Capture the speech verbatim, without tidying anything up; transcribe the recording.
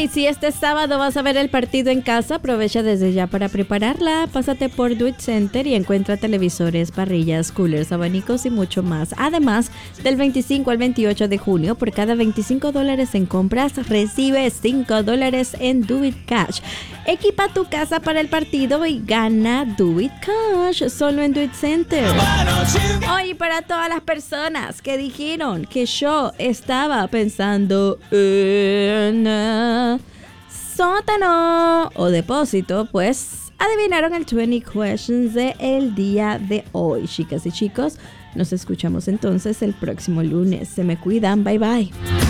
y si este sábado vas a ver el partido en casa, aprovecha desde ya para prepararla. Pásate por Do It Center y encuentra televisores, parrillas, coolers, abanicos y mucho más. Además, del veinticinco al veintiocho de junio, por cada veinticinco dólares en compras, recibes cinco dólares en Do It Cash. Equipa tu casa para el partido y gana Do It Cash solo en Do It Center. Oye, para todas las personas que dijeron que yo estaba pensando en uh, sótano o depósito, pues adivinaron el veinte questions de el día de hoy. Chicas y chicos, nos escuchamos entonces el próximo lunes. Se me cuidan, bye bye.